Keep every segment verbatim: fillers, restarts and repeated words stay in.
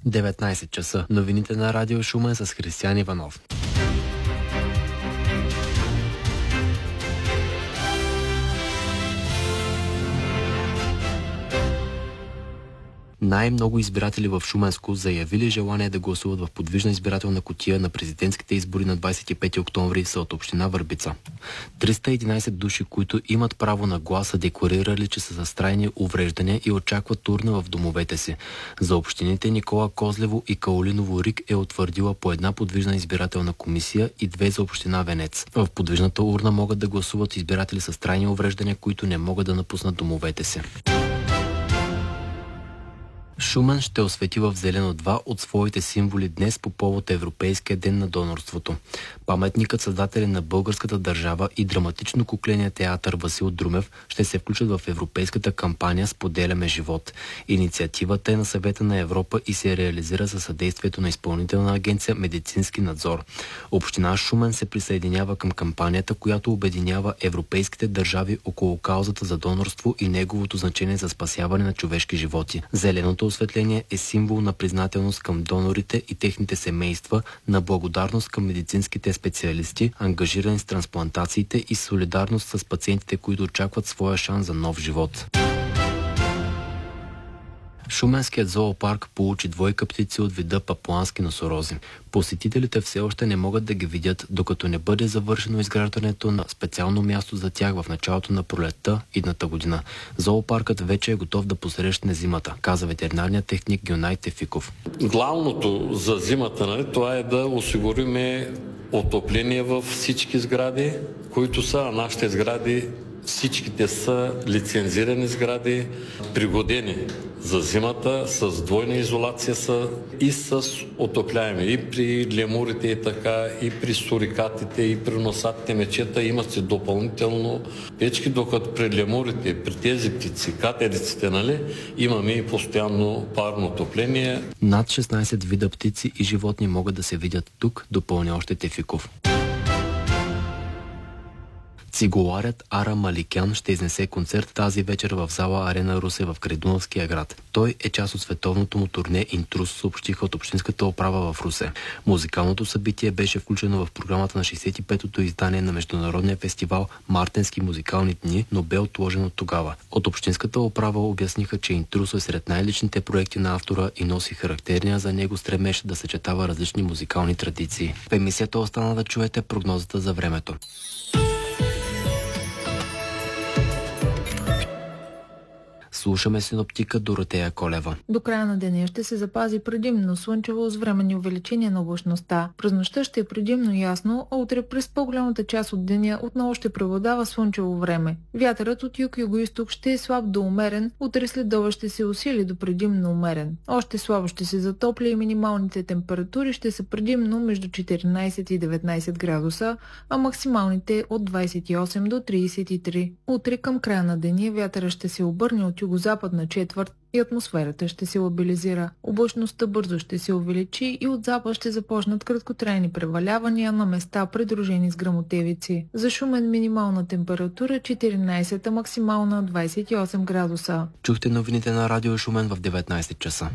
деветнайсет часа. Новините на Радио Шумен с Християн Иванов. Най-много избиратели в Шуменско заявили желание да гласуват в подвижна избирателна кутия на президентските избори на двайсет и пети октомври са от община Върбица. триста и единайсет души, които имат право на глас, са декларирали, че са с трайни увреждания и очакват урна в домовете си. За общините Никола Козлево и Каолиново Рик е утвърдила по една подвижна избирателна комисия и две за община Венец. В подвижната урна могат да гласуват избиратели с трайни увреждания, които не могат да напуснат домовете си. Шумен ще освети в зелено два от своите символи днес по повод Европейския ден на донорството. Паметникът, създатели на българската държава и драматично-кукления театър Васил Друмев ще се включат в европейската кампания "Споделяме живот". Инициативата е на Съвета на Европа и се реализира със съдействието на Изпълнителна агенция "Медицински надзор". Община Шумен се присъединява към кампанията, която обединява европейските държави около каузата за донорство и неговото значение за спасяване на човешки животи. Зеленото осветление е символ на признателност към донорите и техните семейства, на благодарност към медицинските специалисти, ангажирани с трансплантациите, и солидарност с пациентите, които очакват своя шанс за нов живот. Шуменският зоопарк получи двойка птици от вида папуански носорози. Посетителите все още не могат да ги видят, докато не бъде завършено изграждането на специално място за тях в началото на пролетта идната година. Зоопаркът вече е готов да посрещне зимата, каза ветеринарният техник Гюнай Тефиков. Главното за зимата, нали, това е да осигуриме отопление във всички сгради, които са, а нашите сгради всичките са лицензирани сгради, пригодени за зимата, с двойна изолация са и с отопляеми. И при лемурите и така, и при сурикатите, и при носатите мечета имат си допълнително печки, докато при лемурите, при тези птици, катериците, нали, имаме и постоянно парно отопление. Над шестнайсет вида птици и животни могат да се видят тук, допълня още Тефиков. Цигуларят Ара Маликян ще изнесе концерт тази вечер в зала Арена Русе в Крайдуновския град. Той е част от световното му турне "Интрус", съобщиха от общинската управа в Русе. Музикалното събитие беше включено в програмата на шейсет и петото издание на международния фестивал "Мартенски музикални дни", но бе отложено тогава. От общинската управа обясниха, че "Интрус" е сред най-личните проекти на автора и носи характерния за него стремеж да съчетава различни музикални традиции. В емисията остана да чуете прогнозата за времето. Слушаме синоптика Доротея Колева. До края на деня ще се запази предимно слънчево с временни увеличения на облачността. През нощта ще е предимно ясно, а утре през по-голямата част от деня отново ще преобладава слънчево време. Вятърът от юг-югоизток ще е слаб до умерен, утре след обед ще се усили до предимно умерен. Още слабо ще се затопля и минималните температури ще са предимно между четиринайсет и деветнайсет градуса, а максималните от двайсет и осем до трийсет и три. Утре към края на деня вятърът ще се обърне от югозападна четвърт и атмосферата ще се лабилизира. Облачността бързо ще се увеличи и от запад ще започнат краткотрайни превалявания на места, придружени с гръмотевици. За Шумен минимална температура четиринайсет, а максимална двайсет и осем градуса. Чухте новините на Радио Шумен в деветнайсет часа.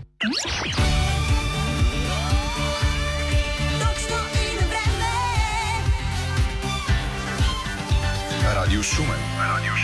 Радио Шумен.